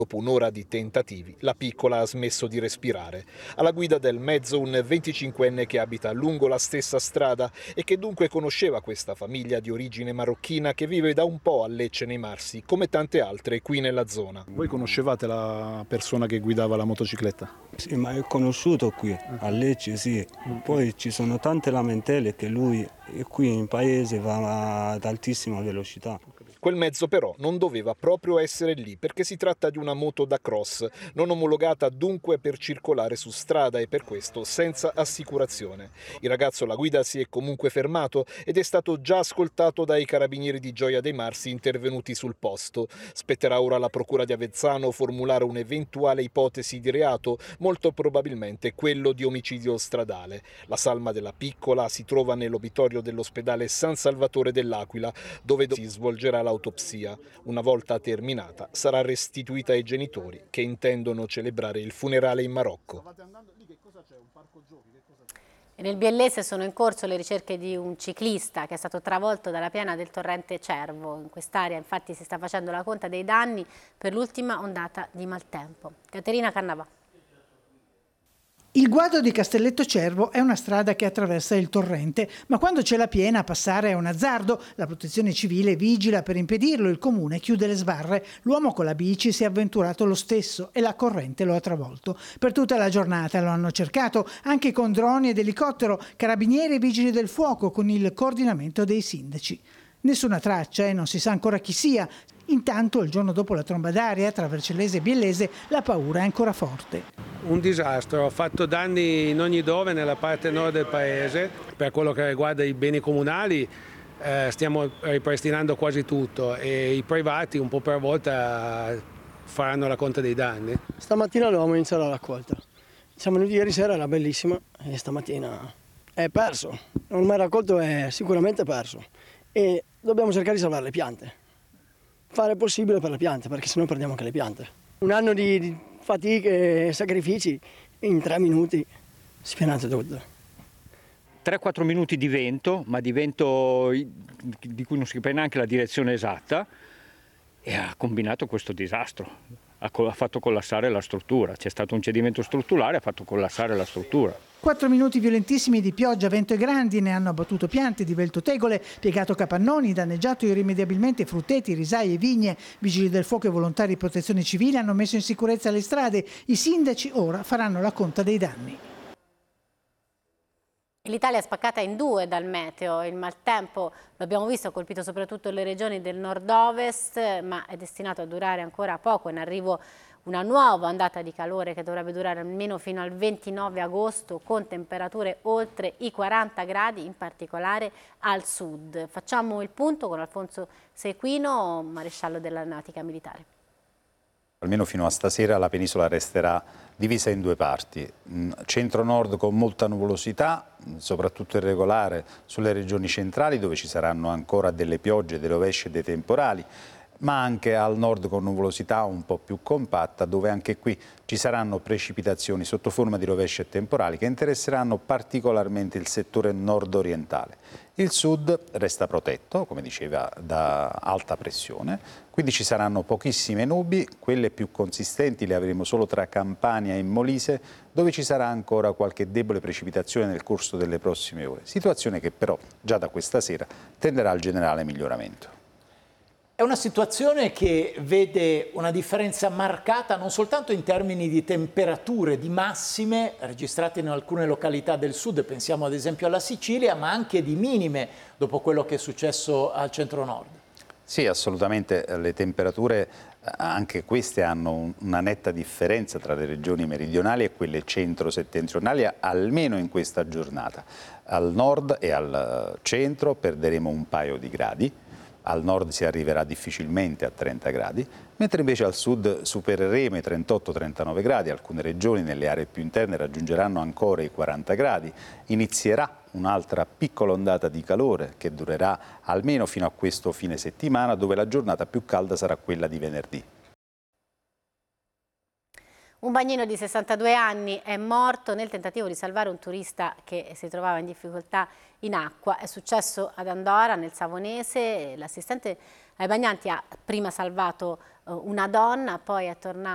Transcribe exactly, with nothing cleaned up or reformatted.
Dopo un'ora di tentativi, la piccola ha smesso di respirare. Alla guida del mezzo un venticinquenne che abita lungo la stessa strada e che dunque conosceva questa famiglia di origine marocchina che vive da un po' a Lecce nei Marsi, come tante altre qui nella zona. Voi conoscevate la persona che guidava la motocicletta? Sì, ma è conosciuto qui, a Lecce sì. Poi ci sono tante lamentele che lui qui in paese va ad altissima velocità. Quel mezzo però non doveva proprio essere lì perché si tratta di una moto da cross, non omologata dunque per circolare su strada e per questo senza assicurazione. Il ragazzo alla guida si è comunque fermato ed è stato già ascoltato dai carabinieri di Gioia dei Marsi intervenuti sul posto. Spetterà ora alla procura di Avezzano formulare un'eventuale ipotesi di reato, molto probabilmente quello di omicidio stradale. La salma della piccola si trova nell'obitorio dell'ospedale San Salvatore dell'Aquila, dove si svolgerà la l'autopsia. Una volta terminata sarà restituita ai genitori che intendono celebrare il funerale in Marocco. E nel Biellese sono in corso le ricerche di un ciclista che è stato travolto dalla piena del torrente Cervo. In quest'area infatti si sta facendo la conta dei danni per l'ultima ondata di maltempo. Caterina Cannavà. Il guado di Castelletto Cervo è una strada che attraversa il torrente, ma quando c'è la piena passare è un azzardo. La protezione civile vigila per impedirlo, il comune chiude le sbarre. L'uomo con la bici si è avventurato lo stesso e la corrente lo ha travolto. Per tutta la giornata lo hanno cercato, anche con droni ed elicottero, carabinieri e vigili del fuoco con il coordinamento dei sindaci. Nessuna traccia e non si sa ancora chi sia. Intanto, il giorno dopo la tromba d'aria tra Vercellese e Biellese, la paura è ancora forte. Un disastro, ha fatto danni in ogni dove nella parte nord del paese. Per quello che riguarda i beni comunali eh, stiamo ripristinando quasi tutto e i privati un po' per volta faranno la conta dei danni. Stamattina dovevamo iniziare la raccolta. Siamo venuti ieri sera, era bellissima e stamattina è perso. Ormai il raccolto è sicuramente perso e dobbiamo cercare di salvare le piante. Fare il possibile per le piante, perché sennò perdiamo anche le piante. Un anno di, di fatiche e sacrifici, in tre minuti spianate tutto. tre quattro minuti di vento, ma di vento di cui non si capisce neanche la direzione esatta, e ha combinato questo disastro. Ha, ha fatto collassare la struttura. C'è stato un cedimento strutturale, ha fatto collassare la struttura. Quattro minuti violentissimi di pioggia, vento e grandine hanno abbattuto piante, divelto tegole, piegato capannoni, danneggiato irrimediabilmente frutteti, risaie e vigne. Vigili del fuoco e volontari di protezione civile hanno messo in sicurezza le strade. I sindaci ora faranno la conta dei danni. L'Italia è spaccata in due dal meteo. Il maltempo, lo abbiamo visto, ha colpito soprattutto le regioni del nord-ovest, ma è destinato a durare ancora poco. In arrivo una nuova ondata di calore che dovrebbe durare almeno fino al ventinove agosto, con temperature oltre i quaranta gradi, in particolare al sud. Facciamo il punto con Alfonso Sequino, maresciallo dell'Aeronautica Militare. Almeno fino a stasera la penisola resterà divisa in due parti, centro-nord con molta nuvolosità, soprattutto irregolare sulle regioni centrali dove ci saranno ancora delle piogge, delle rovesce e dei temporali, ma anche al nord con nuvolosità un po' più compatta, dove anche qui ci saranno precipitazioni sotto forma di rovesce e temporali che interesseranno particolarmente il settore nord-orientale. Il sud resta protetto, come diceva, da alta pressione, quindi ci saranno pochissime nubi, quelle più consistenti le avremo solo tra Campania e Molise, dove ci sarà ancora qualche debole precipitazione nel corso delle prossime ore, situazione che però già da questa sera tenderà al generale miglioramento. È una situazione che vede una differenza marcata non soltanto in termini di temperature, di massime registrate in alcune località del sud, pensiamo ad esempio alla Sicilia, ma anche di minime dopo quello che è successo al centro-nord. Sì, assolutamente, le temperature anche queste hanno una netta differenza tra le regioni meridionali e quelle centro-settentrionali, almeno in questa giornata. Al nord e al centro perderemo un paio di gradi. Al nord si arriverà difficilmente a trenta gradi, mentre invece al sud supereremo i trentotto trentanove gradi, alcune regioni nelle aree più interne raggiungeranno ancora i quaranta gradi, inizierà un'altra piccola ondata di calore che durerà almeno fino a questo fine settimana, dove la giornata più calda sarà quella di venerdì. Un bagnino di sessantadue anni è morto nel tentativo di salvare un turista che si trovava in difficoltà in acqua. È successo ad Andora, nel Savonese. L'assistente ai bagnanti ha prima salvato una donna, poi è tornato